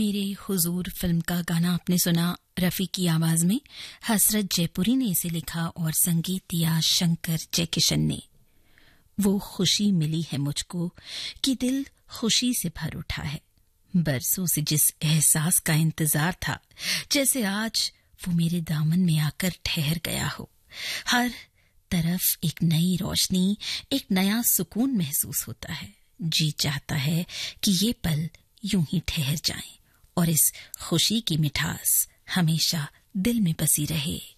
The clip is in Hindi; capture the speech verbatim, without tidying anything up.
मेरे हुजूर फिल्म का गाना आपने सुना रफ़ी की आवाज में। हसरत जयपुरी ने इसे लिखा और संगीत दिया शंकर जयकिशन ने। वो खुशी मिली है मुझको कि दिल खुशी से भर उठा है। बरसों से जिस एहसास का इंतजार था, जैसे आज वो मेरे दामन में आकर ठहर गया हो। हर तरफ एक नई रोशनी, एक नया सुकून महसूस होता है। जी चाहता है कि ये पल यूं ही ठहर जाएं और इस खुशी की मिठास हमेशा दिल में बसी रहे।